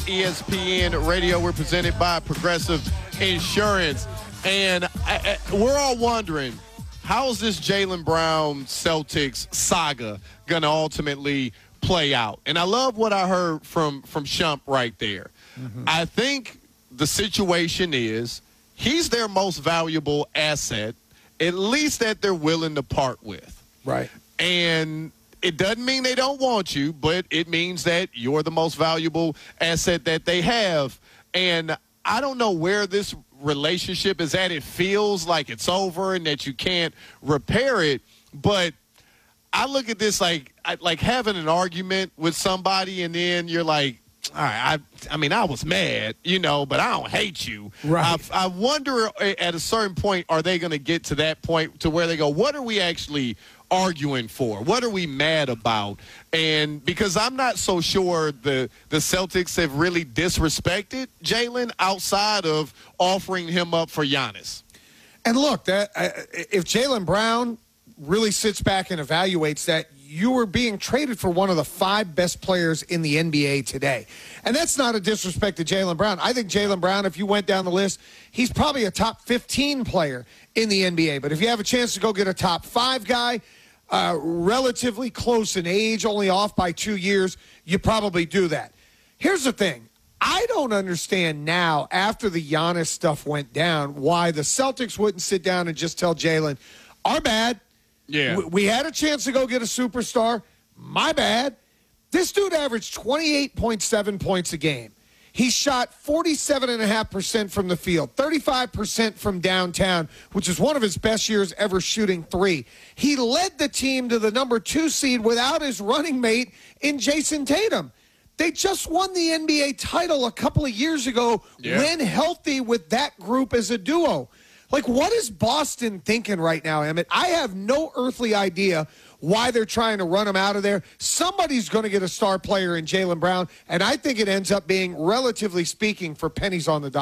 ESPN Radio. We're presented by Progressive Insurance. And we're all wondering, how's this Jaylen Brown Celtics saga going to ultimately play out? And I love what I heard from Shump right there. Mm-hmm. I think the situation is he's their most valuable asset, at least that they're willing to part with. Right. And it doesn't mean they don't want you, but it means that you're the most valuable asset that they have. And I don't know where this relationship is at. It feels like it's over and that you can't repair it. But I look at this like having an argument with somebody and then you're like, all right, I mean, I was mad, but I don't hate you. Right. I wonder at a certain point, are they going to get to that point to where they go, what are we actually arguing for? What are we mad about? And because I'm not so sure the Celtics have really disrespected Jaylen outside of offering him up for Giannis. And look, if Jaylen Brown really sits back and evaluates that, you were being traded for one of the 5 best players in the NBA today. And that's not a disrespect to Jaylen Brown. I think Jaylen Brown, if you went down the list, he's probably a top 15 player in the NBA. But if you have a chance to go get a top 5 guy, relatively close in age, only off by 2 years, you probably do that. Here's the thing. I don't understand now, after the Giannis stuff went down, why the Celtics wouldn't sit down and just tell Jaylen, our bad. Yeah. We had a chance to go get a superstar. My bad. This dude averaged 28.7 points a game. He shot 47.5% from the field, 35% from downtown, which is one of his best years ever shooting 3. He led the team to the number 2 seed without his running mate in Jason Tatum. They just won the NBA title a couple of years ago when healthy with that group as a duo. Like, what is Boston thinking right now, Emmett? I have no earthly idea why they're trying to run him out of there. Somebody's going to get a star player in Jaylen Brown, and I think it ends up being, relatively speaking, for pennies on the dollar.